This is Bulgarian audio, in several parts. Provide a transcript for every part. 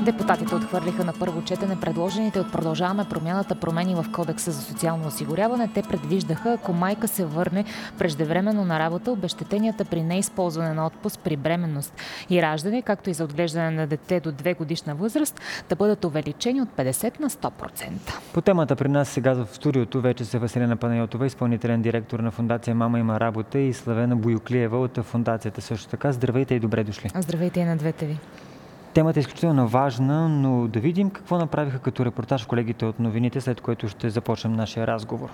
Депутатите отхвърлиха на първо четене предложените от Продължаваме промяната промени в Кодекса за социално осигуряване. Те предвиждаха, ако майка се върне преждевременно на работа, обезщетенията при неизползване на отпуск при бременност и раждане, както и за отглеждане на дете до 2 годишна възраст, да бъдат увеличени от 50 на 100%. По темата при нас сега в студиото вече се Василина Панайотова, изпълнителен директор на фондация Мама има работа, и Славена Боюклиева от фондацията също така. Здравейте и добре дошли. Здравейте и на двете ви. Темата е изключително важна, но да видим какво направиха като репортаж колегите от новините, след което ще започнем нашия разговор.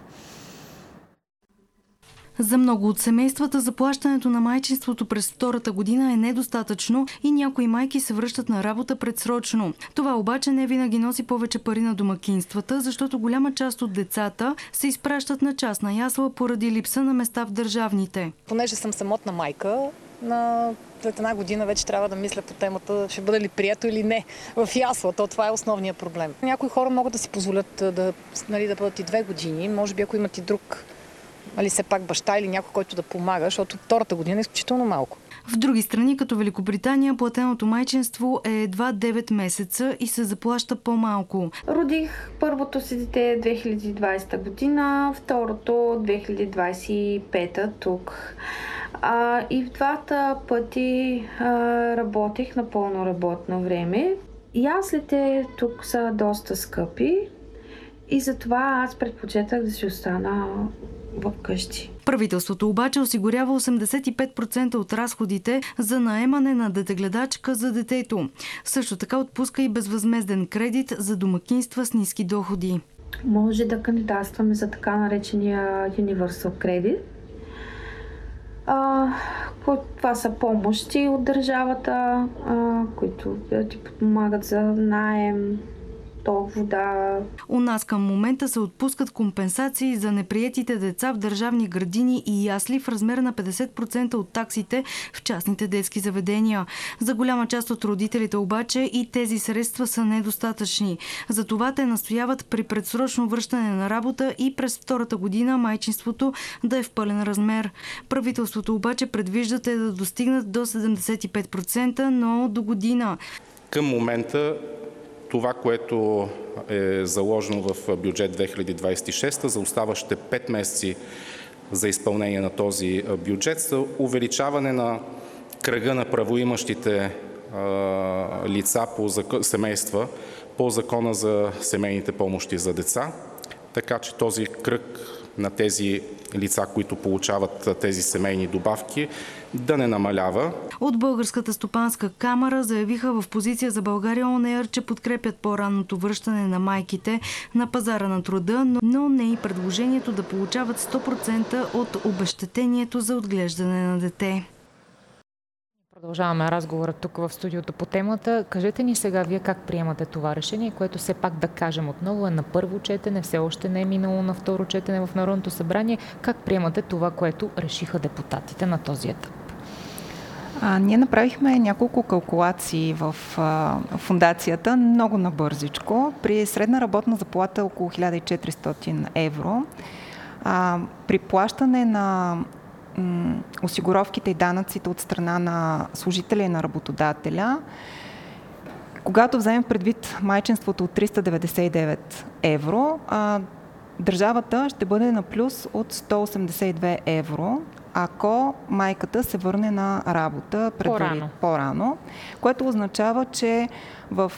За много от семействата заплащането на майчинството през втората година е недостатъчно и някои майки се връщат на работа предсрочно. Това обаче не винаги носи повече пари на домакинствата, защото голяма част от децата се изпращат на частна ясла поради липса на места в държавните. Понеже съм самотна майка, след една година вече трябва да мисля по темата, ще бъде ли прието или не в яслата. Това е основният проблем. Някои хора могат да си позволят да бъдат и 2 години. Може би ако имат и друг, все пак баща или някой, който да помага, защото втората година е изключително малко. В други страни, като Великобритания, платеното майчинство е едва 9 месеца и се заплаща по-малко. Родих първото си дете 2020 година, второто 2025 тук. И в двата пъти работех на пълно работно време. Яслите тук са доста скъпи и затова аз предпочетах да си остана вкъщи. Правителството обаче осигурява 85% от разходите за наемане на детегледачка за детето. Също така отпуска и безвъзмезден кредит за домакинства с ниски доходи. Може да кандидатстваме за така наречения Universal Credit. Това са помощи от държавата, които ти подпомагат за наем, ток, вода. У нас към момента се отпускат компенсации за неприетите деца в държавни градини и ясли в размер на 50% от таксите в частните детски заведения. За голяма част от родителите обаче и тези средства са недостатъчни. Затова те настояват при предсрочно връщане на работа и през втората година майчинството да е в пълен размер. Правителството обаче предвижда те да достигнат до 75%, но до година. Към момента това, което е заложено в бюджет 2026 за оставащите 5 месеци за изпълнение на този бюджет, са увеличаване на кръга на правоимащите лица по семейства по Закона за семейните помощи за деца, така че този кръг на тези лица, които получават тези семейни добавки, да не намалява. От Българската стопанска камара заявиха в позиция за България ОНЕР, че подкрепят по-ранното връщане на майките на пазара на труда, но не и предложението да получават 100% от обезщетението за отглеждане на дете. Продължаваме разговора тук в студиото по темата. Кажете ни сега вие как приемате това решение, което все пак да кажем отново е на първо четене, все още не е минало на второ четене в Народното събрание. Как приемате това, което решиха депутатите на този етап? Ние направихме няколко калкулации в фондацията, много набързичко. При средна работна заплата около 1400 евро, при плащане на осигуровките и данъците от страна на служителя и на работодателя, когато вземем предвид майчинството от 399 евро, държавата ще бъде на плюс от 182 евро, ако майката се върне на работа по-рано, което означава, че в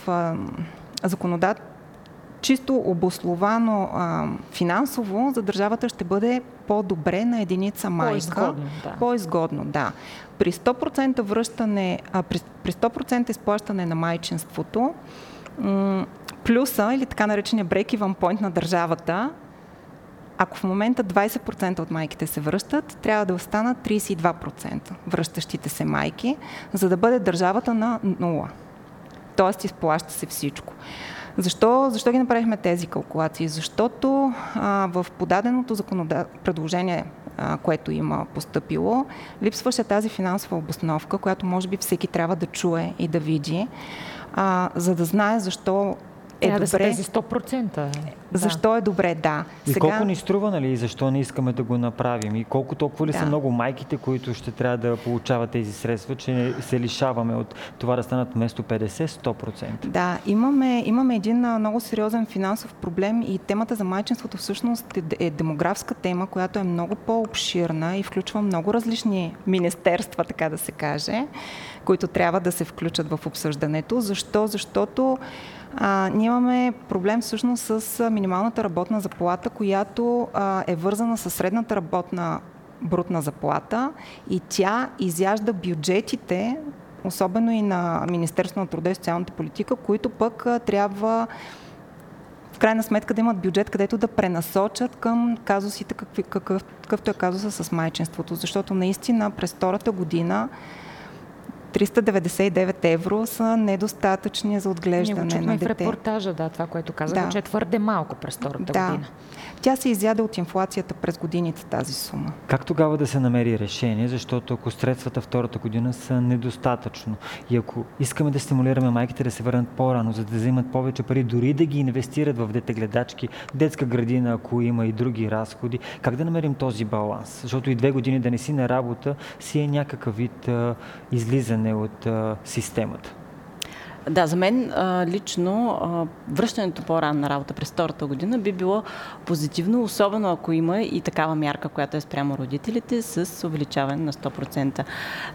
чисто обосновано финансово за държавата ще бъде по-добре на единица майка. По-изгодно, да. При 100% връщане, при 100% изплащане на майчинството, плюса или така наречения break-even point на държавата, ако в момента 20% от майките се връщат, трябва да останат 32% връщащите се майки, за да бъде държавата на 0. Тоест изплаща се всичко. Защо ги направихме тези калкулации? Защото в подаденото предложение, което има постъпило, липсваше тази финансова обосновка, която може би всеки трябва да чуе и да види, за да знае защо е добре. Трябва да са тези 100%. Защо е добре, да. И колко ни струва, нали, и защо не искаме да го направим? И колко толкова ли са много майките, които ще трябва да получават тези средства, че се лишаваме от това да станат вместо 50-100%? Да, имаме един много сериозен финансов проблем и темата за майчинството всъщност е демографска тема, която е много по-обширна и включва много различни министерства, така да се каже, които трябва да се включат в обсъждането. Защо? Защото ние имаме проблем всъщност с минималната работна заплата, която е вързана с средната работна брутна заплата и тя изяжда бюджетите, особено и на Министерството на труда и социалната политика, които пък трябва в крайна сметка да имат бюджет, където да пренасочат към казусите, какъвто е казуса с майчинството. Защото наистина през втората година 399 евро са недостатъчни за отглеждане на дете. Ние го чухме в репортажа, това, което казах, че е твърде малко през втората година. Тя се изяде от инфлацията през годините, тази сума. Как тогава да се намери решение, защото ако средствата втората година са недостатъчно и ако искаме да стимулираме майките да се върнат по-рано, за да вземат повече пари, дори да ги инвестират в детегледачки, детска градина, ако има и други разходи, как да намерим този баланс? Защото и 2 години да не си на работа си е някакъв вид излизане от системата. Да, за мен лично връщането по-рано на работа през втората година би било позитивно, особено ако има и такава мярка, която е спрямо родителите с увеличаване на 100%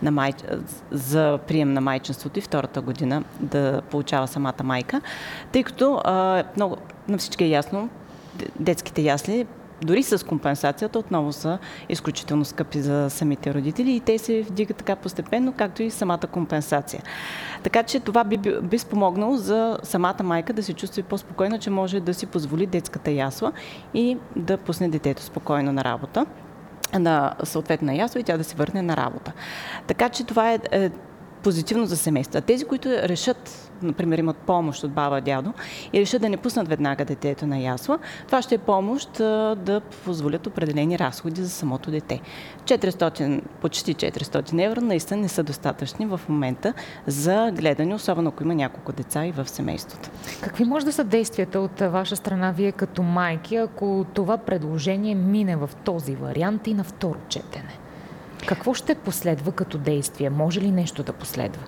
за прием на майчинството и втората година да получава самата майка, тъй като много на всички е ясно, детските ясли дори с компенсацията отново са изключително скъпи за самите родители и те се вдигат така постепенно, както и самата компенсация. Така че това би спомогнало за самата майка да се чувства по-спокойна, че може да си позволи детската ясла и да пусне детето спокойно на работа, на съответна ясла и тя да се върне на работа. Така че това е позитивно за семейства. Тези, които решат, например, имат помощ от баба, дядо и решат да не пуснат веднага детето на ясла, това ще е помощ да позволят определени разходи за самото дете. 400, почти 400 евро наистина не са достатъчни в момента за гледане, особено ако има няколко деца и в семейството. Какви може да са действията от ваша страна, вие като майки, ако това предложение мине в този вариант и на второ четене? Какво ще последва като действие? Може ли нещо да последва?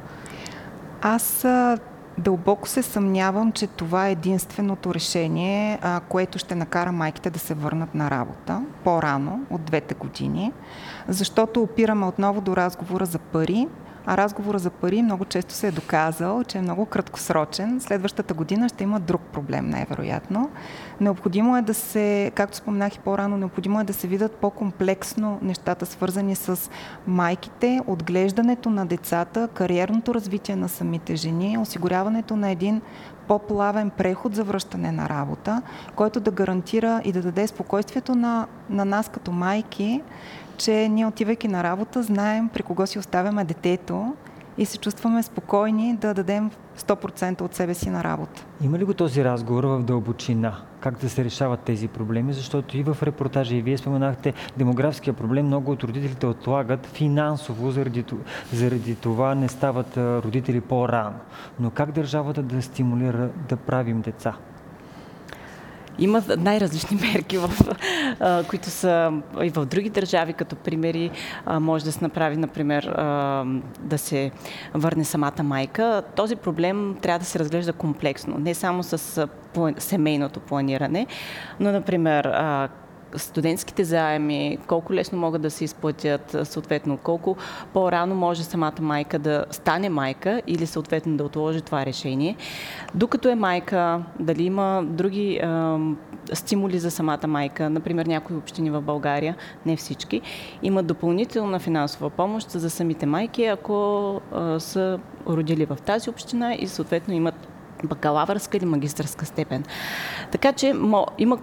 Аз дълбоко се съмнявам, че това е единственото решение, което ще накара майките да се върнат на работа по-рано от 2 години, защото опираме отново до разговора за пари, а разговора за пари много често се е доказал, че е много краткосрочен. Следващата година ще има друг проблем, най-вероятно. Необходимо е да се, както споменах и по-рано, необходимо е да се видят по-комплексно нещата, свързани с майките, отглеждането на децата, кариерното развитие на самите жени, осигуряването на един по-плавен преход за връщане на работа, който да гарантира и да даде спокойствието на нас като майки, че ние отивайки на работа знаем при кого си оставяме детето и се чувстваме спокойни да дадем 100% от себе си на работа. Има ли го този разговор в дълбочина? Как да се решават тези проблеми? Защото и в репортажа, и вие споменахте демографския проблем. Много от родителите отлагат финансово, заради това не стават родители по-рано. Но как държавата да стимулира да правим деца? Има най-различни мерки, които са и в други държави, като примери. Може да се направи, например, да се върне самата майка. Този проблем трябва да се разглежда комплексно, не само с семейното планиране, но, например, студентските заеми, колко лесно могат да се изплатят, съответно колко по-рано може самата майка да стане майка или съответно да отложи това решение. Докато е майка, дали има други стимули за самата майка, например някои общини в България, не всички, имат допълнителна финансова помощ за самите майки, ако са родили в тази община и съответно имат бакалавърска или магистърска степен. Така че има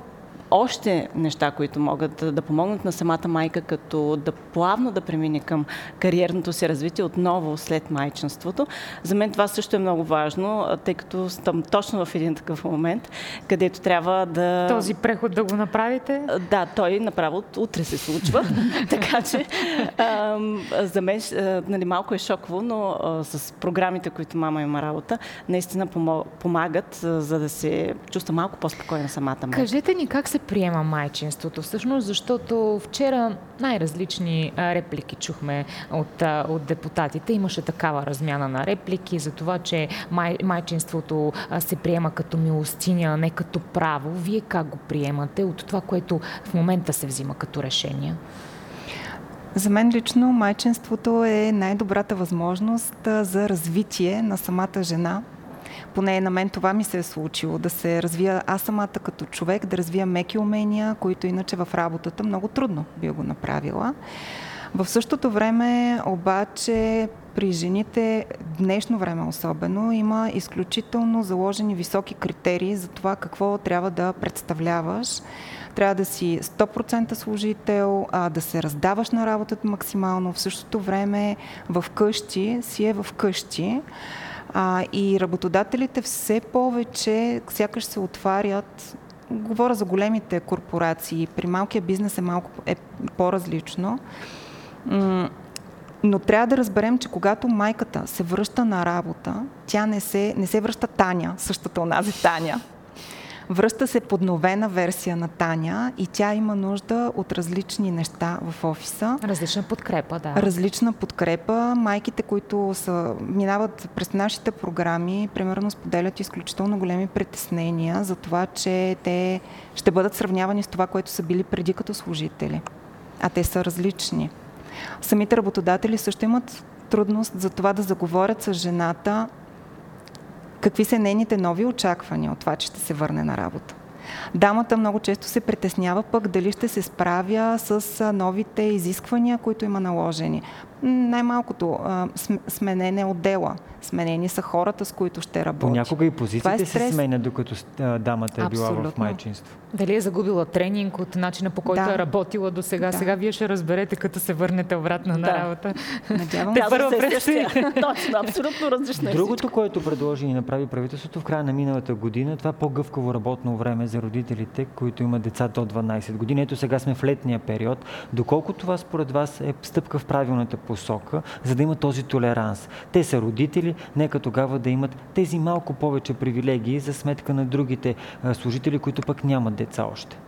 още неща, които могат да помогнат на самата майка, като да плавно да премине към кариерното си развитие отново след майчинството. За мен това също е много важно, тъй като съм точно в един такъв момент, където трябва да... Този преход да го направите? Да, той направо утре се случва. Така че за мен малко е шоково, но с програмите, които мама има работа, наистина помагат, за да се чувства малко по-спокойна самата майка. Кажете ни как се приема майчинството всъщност, защото вчера най-различни реплики чухме от депутатите. Имаше такава размяна на реплики за това, че майчинството се приема като милостиня, а не като право. Вие как го приемате от това, което в момента се взима като решение? За мен лично майчинството е най-добрата възможност за развитие на самата жена. Поне на мен това ми се е случило, да се развия аз самата като човек, да развия меки умения, които иначе в работата много трудно би го направила. В същото време обаче при жените, днешно време особено, има изключително заложени високи критерии за това какво трябва да представляваш. Трябва да си 100% служител, да се раздаваш на работата максимално. В същото време в къщи си е в къщи. И работодателите все повече сякаш се отварят. Говоря за големите корпорации. При малкия бизнес е по-различно. Но трябва да разберем, че когато майката се връща на работа, тя не се връща Таня, същата онази Таня. Връща се подновена версия на Таня и тя има нужда от различни неща в офиса. Различна подкрепа, да. Различна подкрепа. Майките, които минават през нашите програми, примерно споделят изключително големи притеснения за това, че те ще бъдат сравнявани с това, което са били преди като служители. А те са различни. Самите работодатели също имат трудност за това да заговорят с жената какви са нейните нови очаквания от това, че ще се върне на работа. Дамата много често се притеснява пък дали ще се справя с новите изисквания, които има наложени. Най-малкото сменене отдела. Сменени са хората, с които ще работи. Понякога и позициите се сменят, докато дамата е била в майчинство. Дали е загубила тренинг от начина, по който е работила до сега. Сега вие ще разберете, като се върнете обратно на работа. Надявам се. Точно, абсолютно различно. Другото, което предложи и направи правителството в края на миналата година, това по-гъвкаво работно време за родителите, които имат деца до 12 години. Ето сега сме в летния период. Доколко това според вас е стъпка в правилната посока, за да има този толеранс? Те са родители, нека тогава да имат тези малко повече привилегии за сметка на другите служители, които пък нямат деца още.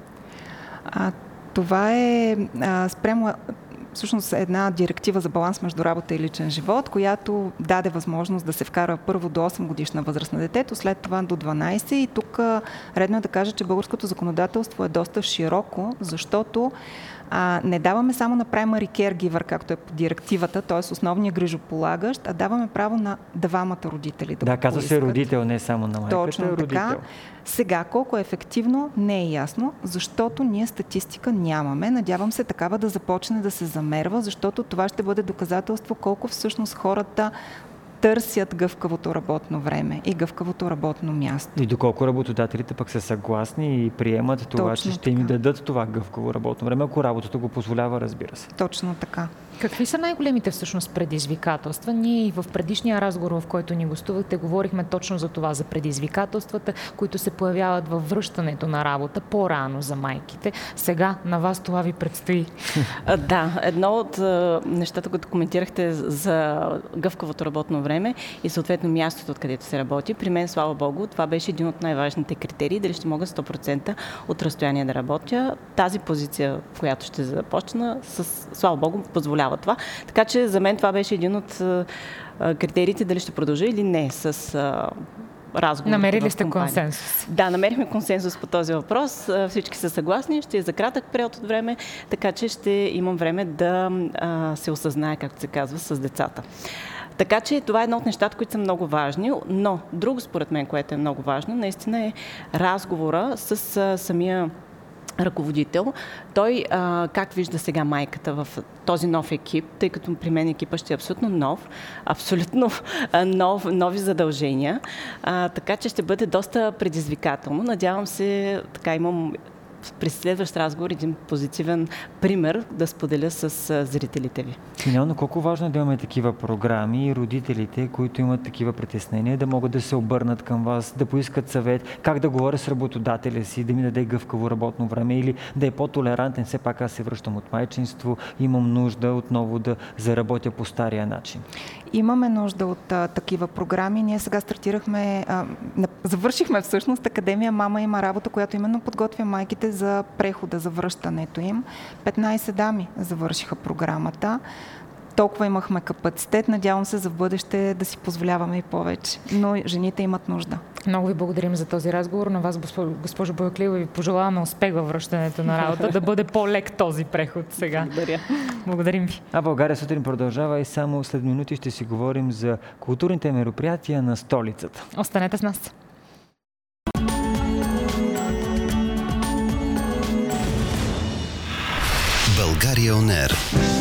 Това е спрямо всъщност една директива за баланс между работа и личен живот, която даде възможност да се вкара първо до 8 годишна възраст на детето, след това до 12. И тук редно е да кажа, че българското законодателство е доста широко, защото не даваме само на primary caregiver, както е по директивата, т.е. основния грижополагащ, а даваме право на двамата родители да казва се родител, не само на майката. Точно родител. Така. Сега, колко е ефективно, не е ясно, защото ние статистика нямаме. Надявам се такава да започне да се замерва, защото това ще бъде доказателство колко всъщност хората търсят гъвкавото работно време и гъвкавото работно място. И доколко работодателите пък са съгласни и приемат това, точно че ще им дадат това гъвкаво работно време, ако работата го позволява, разбира се. Точно така. Какви са най-големите всъщност предизвикателства? Ние и в предишния разговор, в който ни гостувахте, говорихме точно за това, за предизвикателствата, които се появяват във връщането на работа по-рано за майките. Сега на вас това ви предстои. Да, едно от нещата, които коментирахте за гъвкавото работно време и съответно мястото, откъдето се работи. При мен, слава Богу, това беше един от най-важните критерии, дали ще мога 100% от разстояние да работя. Тази позиция, която ще започна, слава Богу, позволява това. Така че за мен това беше един от критериите дали ще продължа или не с разговор. Намерили сте консенсус? Да, намерихме консенсус по този въпрос. Всички са съгласни, ще е за кратък период от време, така че ще имам време да се осъзнае, както се казва, с децата. Така че това е едно от нещата, които са много важни, но друго според мен, което е много важно, наистина е разговора с самия ръководител. Той как вижда сега майката в този нов екип, тъй като при мен екипът ще е абсолютно нов, абсолютно нови задължения, така че ще бъде доста предизвикателно. Надявам се, така имам при следващ разговор един позитивен пример да споделя с зрителите ви. Финално, колко важно е да имаме такива програми и родителите, които имат такива притеснения, да могат да се обърнат към вас, да поискат съвет, как да говоря с работодателя си, да ми даде гъвкаво работно време или да е по-толерантен. Все пак аз се връщам от майчинство, имам нужда отново да заработя по стария начин. Имаме нужда от такива програми. Ние сега стартирахме, завършихме всъщност Академия Мама има работа, която именно подготвя майките за прехода, за връщането им. 15 дами завършиха програмата. Толкова имахме капацитет. Надявам се за в бъдеще да си позволяваме и повече. Но жените имат нужда. Много ви благодарим за този разговор. На вас, госпожо Бояклиева, ви пожелаваме успех във връщането на работа, да бъде по-лек този преход сега. Благодаря. Благодарим ви. А България сутрин продължава и само след минути ще си говорим за културните мероприятия на столицата. Останете с нас. България On Air.